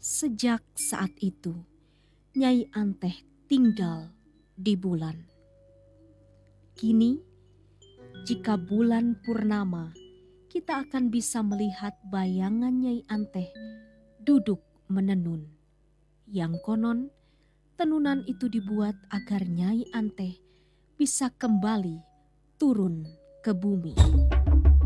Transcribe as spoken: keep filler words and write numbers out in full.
Sejak saat itu, Nyai Anteh tinggal di bulan. Kini, jika bulan purnama, kita akan bisa melihat bayangan Nyai Anteh duduk menenun. Yang konon, tenunan itu dibuat agar Nyai Anteh bisa kembali turun ke bumi.